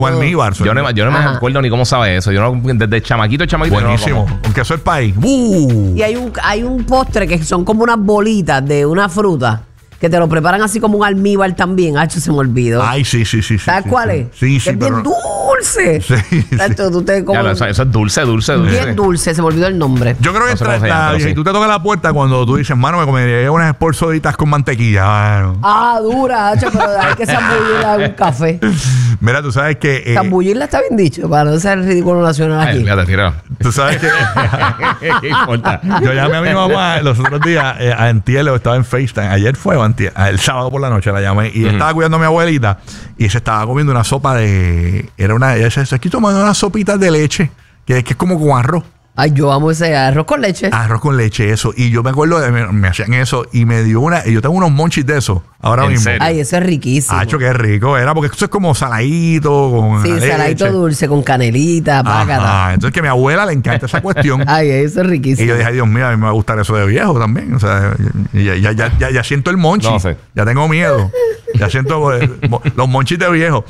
almíbar. Yo no me acuerdo ni cómo sabe eso. Yo no, desde chamaquito. Buenísimo. Un queso del país. Y hay un postre que son como unas bolitas de una fruta que te lo preparan así como un almíbar también. Se me olvidó. Ay, sí. ¿Sabes cuál es? Sí, que es bien dulce. Sí. Tú te comes eso es dulce. bien dulce. Se me olvidó el nombre. Yo creo que y tú te tocas la puerta cuando tú dices, mano, me comería unas esporzoditas con mantequilla, mano. Dura, pero hay que zambullirla en un café. Mira, tú sabes que... zambullirla está bien dicho, para no ser el ridículo nacional aquí. Fíjate, tira. Tú sabes que... ¿Qué importa? Yo llamé a mi mamá los otros días, a Antiel, estaba en FaceTime. Ayer fue el sábado por la noche la llamé y estaba cuidando a mi abuelita y se estaba comiendo una sopa de... Ella se aquí tomando unas sopitas de leche, que es como con arroz. Ay, yo amo ese arroz con leche. Arroz con leche, eso. Y yo me acuerdo me hacían eso y me dio y yo tengo unos monchis de eso ahora mismo. ¿Serio? Ay, eso es riquísimo. Qué rico era, porque eso es como saladito con saladito leche. Dulce, con canelita, págata. Entonces que a mi abuela le encanta esa cuestión. Ay, eso es riquísimo. Y yo dije, ay, Dios mío, a mí me va a gustar eso de viejo también. O sea, ya siento el monchi. No sé. Ya tengo miedo. Ya siento los monchis de viejo.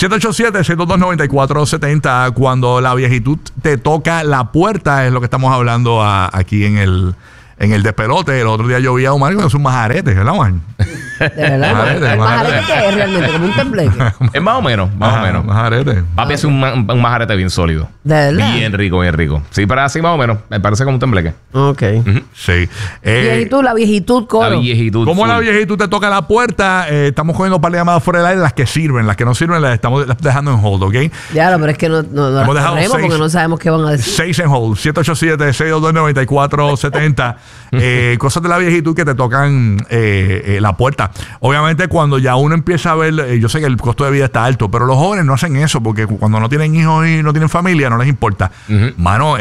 787-622-9470. Cuando la viejitud te toca la puerta, es lo que estamos hablando aquí en el despelote. El otro día yo vi a Omar con sus majaretes, ¿verdad, Juan? De verdad. ¿El majarete qué es realmente? ¿Como un tembleque? Es más o menos. Majarete. Papi hace un majarete bien sólido. ¿De verdad? Bien rico. Sí, pero así más o menos. Me parece como un tembleque. Ok. Sí. La viejitud, coro. La viejitud. ¿Cómo la viejitud te toca la puerta? Estamos cogiendo un par de llamadas fuera del aire. Las que sirven, las que no sirven, las estamos dejando en hold, ¿ok? Ya, pero es que no las corremos porque no sabemos qué van a decir. 6 en hold. 787-622-9470. Cosas de la viejitud que te tocan la puerta. Obviamente cuando ya uno empieza a ver, yo sé que el costo de vida está alto, pero los jóvenes no hacen eso porque cuando no tienen hijos y no tienen familia no les importa. Mano,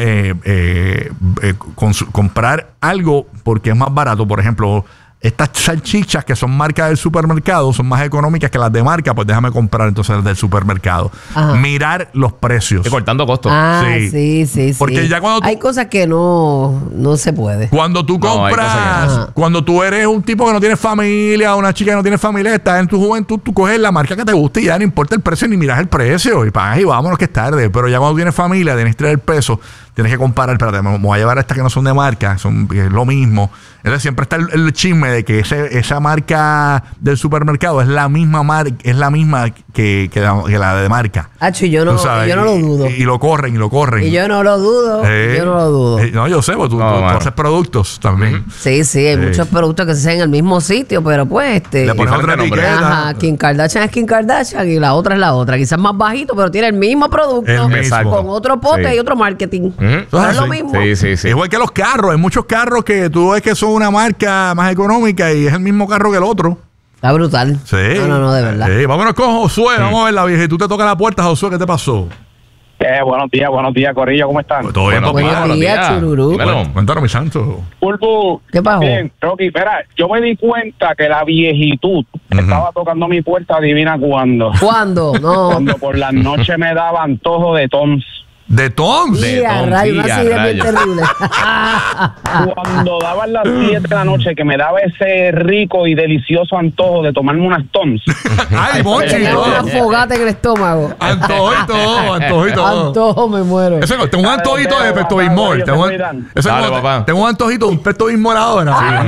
comprar algo porque es más barato. Por ejemplo, estas salchichas que son marcas del supermercado son más económicas que las de marca, pues déjame comprar entonces las del supermercado. Mirar los precios. Cortando costos. Sí. Porque ya cuando hay cosas que no se puede. Cuando tú compras, cuando tú eres un tipo que no tiene familia, una chica que no tiene familia, estás en tu juventud, tú coges la marca que te guste y ya no importa el precio ni miras el precio y pagas y vámonos que es tarde. Pero ya cuando tienes familia, tienes que traer el peso, tienes que comparar, espérate, me voy a llevar estas que no son de marca, es lo mismo. Entonces siempre está el chisme de que esa marca del supermercado es la misma que la de marca. Yo no lo dudo. Y lo corren. Y yo no lo dudo. No, yo sé, porque tú haces productos también. Sí, hay muchos productos que se hacen en el mismo sitio, pero pues le pones otra etiqueta. Kim Kardashian es Kim Kardashian y la otra es la otra. Quizás más bajito, pero tiene el mismo producto. Con otro pote y otro marketing. No es lo mismo. Sí. Igual que los carros. Hay muchos carros que tú ves que son una marca más económica y es el mismo carro que el otro. Está brutal. Sí. No, de verdad. Sí. Vámonos con Josué. Vamos a ver la viejitud te toca la puerta. Josué, ¿qué te pasó? Buenos días, Corillo, ¿cómo están? Todo bien, Buenos días, Chururú. Cuéntanos, mi santo. Pulpo. ¿Qué pasó? Bien, Rocky, espera, yo me di cuenta que la viejitud estaba tocando mi puerta, adivina cuándo. ¿Cuándo? No. Cuando por las noches me daba antojo de Toms. ¿De Tom? Una idea bien terrible. Cuando daban las 7 de la noche, que me daba ese rico y delicioso antojo de tomarme unas Toms. ¡Ay, Monchi! Tengo una fogata en el estómago. Antojito. Antojo, me muero. Tengo un antojito de Pepto Bismol. Tengo un antojito de un Pepto Bismol ahora.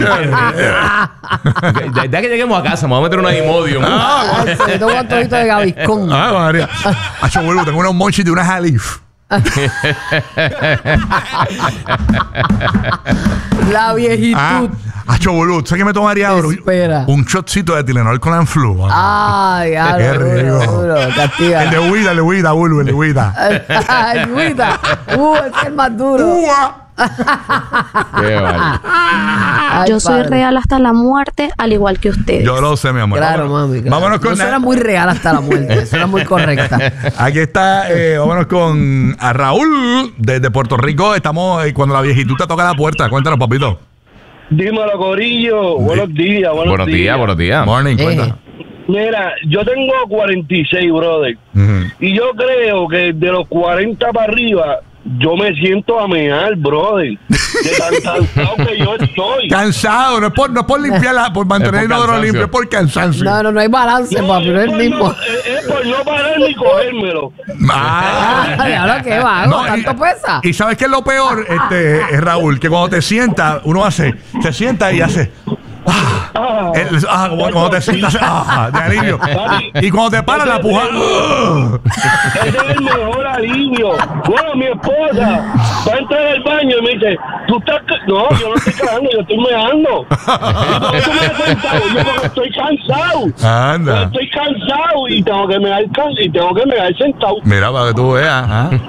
Ya que lleguemos a casa, me voy a meter una Imodium. Tengo un antojito de Gaviscón. María. Tengo unos monchis de una Jalif. La viejitud. Boludo, ¿sabes qué me tomaría ahora? Un shotcito de Tylenol con Anflu. Ay, qué rico. Castiga. El de Huida, Bulu, el de Huida. El Huida. Ese es el más duro. Qué vale. Yo soy real hasta la muerte, al igual que ustedes. Yo lo sé, mi amor. Claro, mami. Claro. Vámonos con... Eso era muy real hasta la muerte. Eso era muy correcta. Aquí está, vámonos con a Raúl desde Puerto Rico. Estamos cuando la viejitud te toca la puerta. Cuéntanos, papito. Dímelo, Corillo. Buenos días. Buenos días. Morning, cuéntanos. Mira, yo tengo 46, brother. Y yo creo que de los 40 para arriba yo me siento a mear, brother. De tan cansado que yo estoy. Cansado, no es por limpiar, por mantener el inodoro limpio, es por cansancio. No hay balance, papi, no es el mismo. Es por no parar ni cogérmelo. Claro que va, No, ¿tanto pesa? Y sabes qué es lo peor, Raúl, que cuando te sientas, uno se sienta y hace. Cuando te sientas, de alivio. Y cuando te paras la puja. Ese es el mejor alivio. Bueno, mi esposa va a entrar al baño y me dice, ¿tú estás no, yo no estoy cagando, yo estoy meando. Y por eso me he sentado, yo porque estoy cansado. Anda. Yo estoy cansado y tengo que mear sentado. Mira, para que tú veas.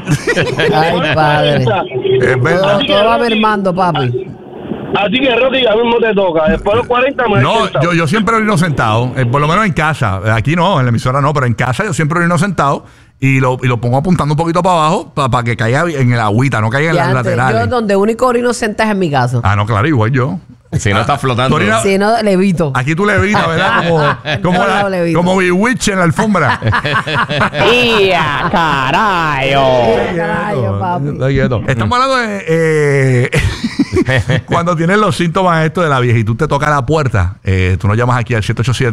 Ay, padre. Es verdad. Todo va mermando, papi. Así que, Rocky, ya mismo te toca. Después de los 40 me No, yo siempre orino sentado, por lo menos en casa. Aquí no, en la emisora no, pero en casa yo siempre orino sentado y lo pongo apuntando un poquito para abajo para que caiga en el agüita, no caiga en las laterales. Yo donde único orino sentado es en mi casa. Ah, no, claro, igual yo. Si no está flotando. Si no, levito. Aquí tú levitas, ¿verdad? Como Bewitch en la alfombra. ¡Ya, carajo! Carajo, papi. Estamos hablando de cuando tienes los síntomas estos de la viejitud, te toca la puerta. Tú nos llamas aquí al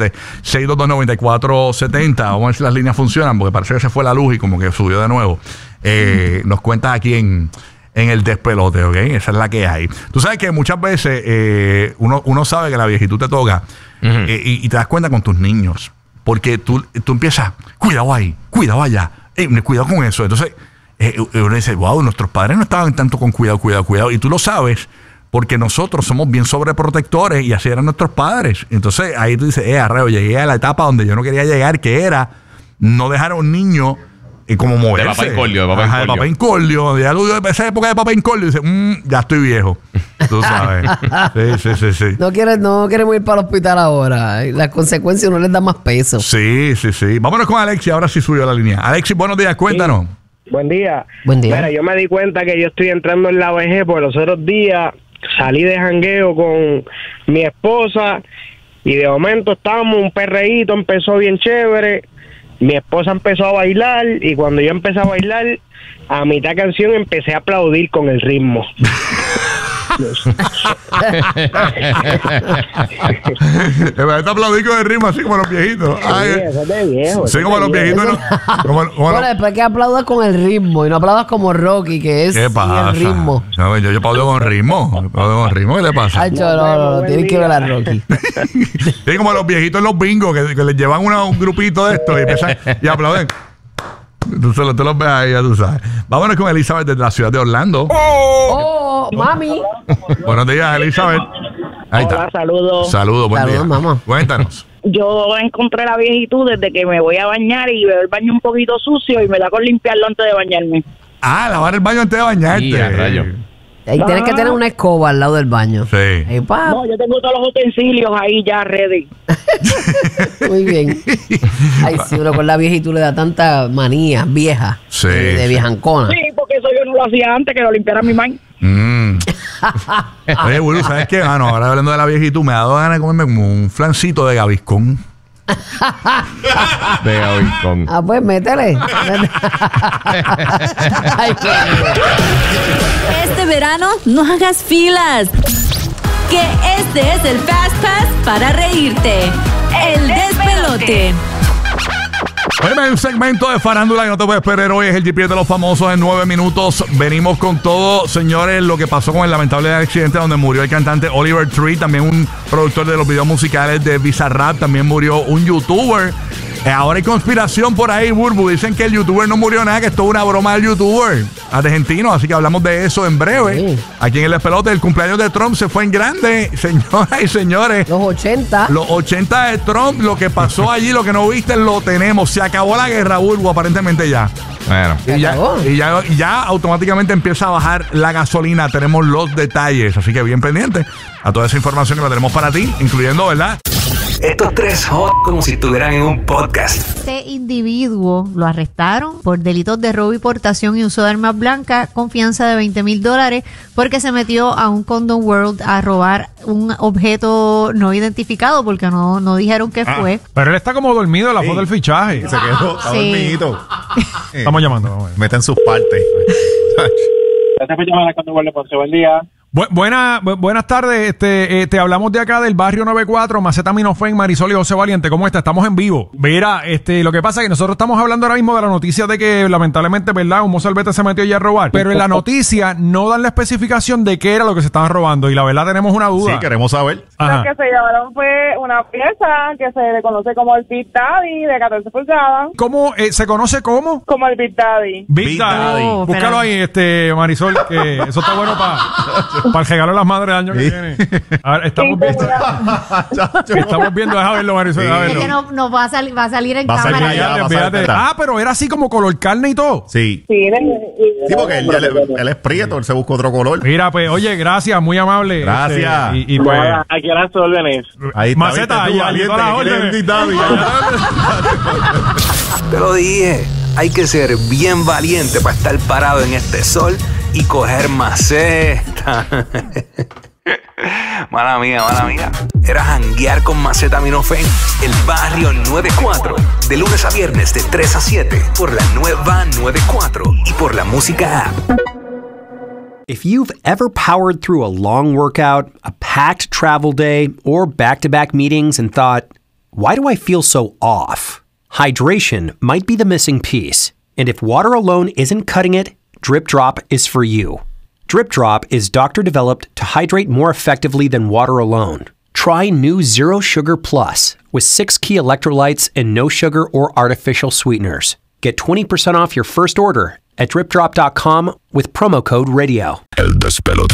787-622-9470. Vamos a ver si las líneas funcionan, porque parece que se fue la luz y como que subió de nuevo. Nos cuentas aquí en el despelote, ¿ok? Esa es la que hay. Tú sabes que muchas veces uno sabe que la viejitud te toca y te das cuenta con tus niños. Porque tú empiezas, cuidado ahí, cuidado allá, cuidado con eso. Entonces, uno dice, wow, nuestros padres no estaban tanto con cuidado. Y tú lo sabes porque nosotros somos bien sobreprotectores y así eran nuestros padres. Entonces, ahí tú dices, arreo, llegué a la etapa donde yo no quería llegar, que era no dejar a un niño como moverse. De papá incordio, de papá incordio. Ya tú de esa época de papá incordio dices, ya estoy viejo. Tú sabes. Sí. No queremos ir para el hospital ahora. Las consecuencias no les da más peso. Sí. Vámonos con Alexis, ahora sí subió la línea. Alexis, buenos días, cuéntanos. Sí. Buen día. Mira, yo me di cuenta que yo estoy entrando en la vejez porque los otros días salí de jangueo con mi esposa y de momento estábamos un perreíto, empezó bien chévere. Mi esposa empezó a bailar y cuando yo empecé a bailar, a mitad canción empecé a aplaudir con el ritmo. Te aplaudí con el ritmo así como los viejitos. Sí, eso es de viejo. Sí, como los viejitos. Bueno, después que aplaudas con el ritmo y no aplaudas como Rocky, que es ¿qué pasa? el ritmo. No, yo aplaudo con ritmo. ¿Qué le pasa? Ay, no, tienes que ver a Rocky. Sí, como los viejitos en los bingos que les llevan un grupito de esto y empiezan y aplauden. Tú los ves ahí, ya tú sabes. Vámonos con Elizabeth desde la ciudad de Orlando. ¡Oh, mami! Buenos días, Elizabeth. Ahí está. Hola, saludos. Saludos, buen día. Mamá. Cuéntanos. Yo encontré la viejitud desde que me voy a bañar y veo el baño un poquito sucio y me da con limpiarlo antes de bañarme. Lavar el baño antes de bañarte. Y a rayo. Ahí tienes que tener una escoba al lado del baño. Sí. No, yo tengo todos los utensilios ahí ya ready. Muy bien. Ay, sí, uno con la viejitud le da tanta manía vieja. Sí. De viejancona. Sí, porque eso yo no lo hacía antes que lo limpiara mi man. Oye, Willy, ¿sabes qué? Ahora hablando de la viejitud, me ha dado ganas de comerme como un flancito de Gaviscón. De Gaviscón. Pues métele. Ay, qué bien. Este verano no hagas filas. Que este es el Fast Pass para reírte. El despelote. Bueno, hay un segmento de farándula que no te puedes perder hoy. Es el GPS de los famosos en 9 minutos. Venimos con todo, señores, lo que pasó con el lamentable accidente donde murió el cantante Oliver Tree, también un productor de los videos musicales de Bizarrap, también murió un youtuber. Ahora hay conspiración por ahí, Burbu. Dicen que el youtuber no murió nada, que esto es una broma del youtuber argentino. Así que hablamos de eso en breve. Sí. Aquí en el despelote, el cumpleaños de Trump se fue en grande, señoras y señores. Los 80. Los 80 de Trump, lo que pasó allí, lo que no viste, lo tenemos. Se acabó la guerra, Burbu, aparentemente ya. Bueno. Y ya automáticamente empieza a bajar la gasolina. Tenemos los detalles. Así que bien pendiente a toda esa información que la tenemos para ti, incluyendo, ¿verdad? Estos tres hot como si estuvieran en un podcast. Este individuo lo arrestaron por delitos de robo y portación y uso de armas blancas con fianza de $20,000 porque se metió a un Condom World a robar un objeto no identificado porque no dijeron qué fue. Pero él está como dormido en la foto del fichaje. Se quedó, está Sí. dormidito. Estamos llamando. Meten sus partes. Gracias por llamar a Condor Ponce. Buen día. Buenas tardes, te hablamos de acá del barrio 94, Macetaminofen, Marisol y José Valiente. ¿Cómo está? Estamos en vivo. Mira, lo que pasa es que nosotros estamos hablando ahora mismo de la noticia de que lamentablemente, ¿verdad? Un mozalbete se metió allí a robar. Pero en la noticia no dan la especificación de qué era lo que se estaban robando. Y la verdad tenemos una duda. Sí, queremos saber. Lo que se llevaron fue una pieza que se le conoce como el Big Daddy de 14 pulgadas. ¿Cómo se conoce cómo? Como el Big Daddy. Big Daddy. Oh, búscalo ahí, Marisol, que eso está bueno para el regalo de las madres del año que viene. A ver, estamos viendo, deja verlo, Marisol, deja verlo. Es que no va a salir en Va a cámara. salir Fíjate. Pero era así como color carne y todo. Sí. Sí, porque él es prieto, él se busca otro color. Mira, pues, oye, gracias, muy amable. Gracias. Y pues, Aquí a las órdenes. Ahí está, Maceta, ¿viste tú, ahí valiente, todas las que quiere órdenes. Big Daddy? Te lo dije, hay que ser bien valiente para estar parado en este sol y coger maceta. Mala mía. Era janguear con Macetaminofen, el barrio 94. De lunes a viernes de 3 a 7 por la nueva 94 y por la música app. If you've ever powered through a long workout, a packed travel day, or back-to-back meetings and thought, why do I feel so off? Hydration might be the missing piece. And if water alone isn't cutting it, Drip Drop is for you. Drip Drop is doctor-developed to hydrate more effectively than water alone. Try new Zero Sugar Plus with 6 key electrolytes and no sugar or artificial sweeteners. Get 20% off your first order at dripdrop.com with promo code radio. El Despelote.